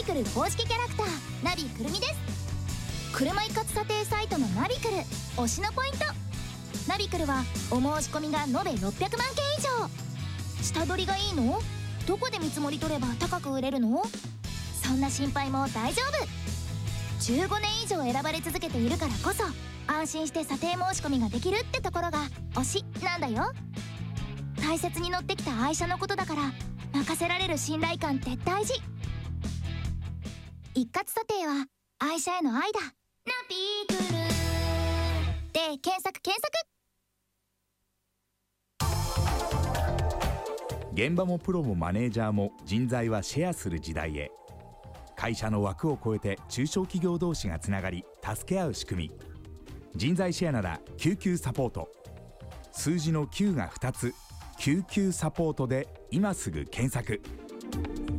クル公式キャラクターナビくるみです。車一括査定サイトのナビクル推しのポイント。ナビクルはお申し込みが延べ600万件以上。下取りがいいの？どこで見積もり取れば高く売れるの？そんな心配も大丈夫。15年以上選ばれ続けているからこそ安心して査定申し込みができるってところが推しなんだよ。大切に乗ってきた愛車のことだから任せられる信頼感って大事。一括査定は愛車への愛だ。ナビクルで検索。 現場もプロもマネージャーも人材はシェアする時代へ。会社の枠を超えて中小企業同士がつながり助け合う仕組み、人材シェアなら救急サポート。数字の9が2つ、救急サポートで今すぐ検索。